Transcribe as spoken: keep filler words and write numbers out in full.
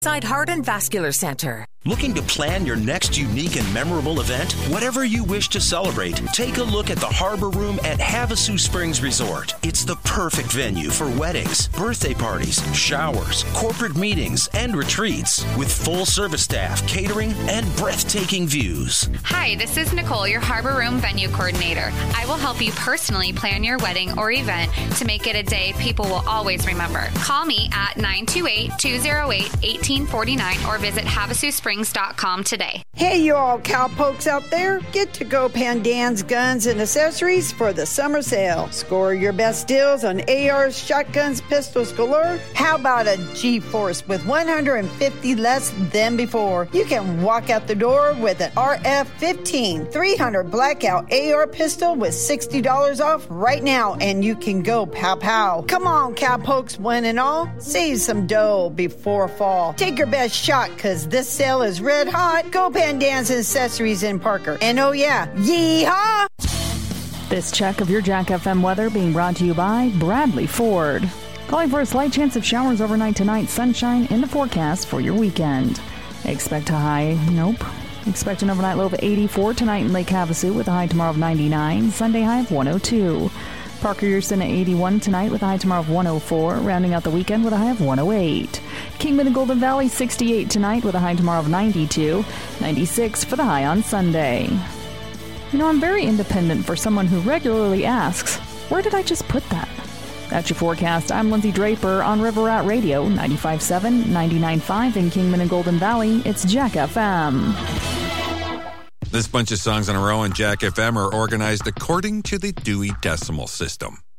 Side Heart and Vascular Center. Looking to plan your next unique and memorable event? Whatever you wish to celebrate, take a look at the Harbor Room at Havasu Springs Resort. It's the perfect venue for weddings, birthday parties, showers, corporate meetings, and retreats with full service staff, catering, and breathtaking views. Hi, this is Nicole, your Harbor Room venue coordinator. I will help you personally plan your wedding or event to make it a day people will always remember. Call me at nine two eight, two oh eight, one eight four nine or visit havasu springs dot com today. Hey, you all cowpokes out there, get to Go Pandan's Guns and Accessories for the summer sale. Score your best deals on A Rs, shotguns, pistols galore. How about a G-Force with one hundred fifty less than before? You can walk out the door with an R F fifteen three hundred Blackout A R pistol with sixty dollars off right now, and you can go pow pow. Come on, cowpokes, one and all, save some dough before fall. Take your best shot, because this sale is red hot. Go Pandan's Accessories in Parker. And oh yeah, yeehaw! This check of your Jack F M weather being brought to you by Bradley Ford. Calling for a slight chance of showers overnight tonight. Sunshine in the forecast for your weekend. Expect a high, nope. Expect an overnight low of eighty-four tonight in Lake Havasu with a high tomorrow of ninety-nine. Sunday high of one oh two. Parker Yearson at eighty-one tonight with a high tomorrow of one oh four, rounding out the weekend with a high of one oh eight. Kingman and Golden Valley sixty-eight tonight with a high tomorrow of ninety-two, ninety-six for the high on Sunday. You know, I'm very independent for someone who regularly asks, where did I just put that? That's your forecast. I'm Lindsay Draper on River Rat Radio, ninety-five point seven, ninety-nine point five in Kingman and Golden Valley. It's Jack F M. This bunch of songs in a row on Jack F M are organized according to the Dewey Decimal System.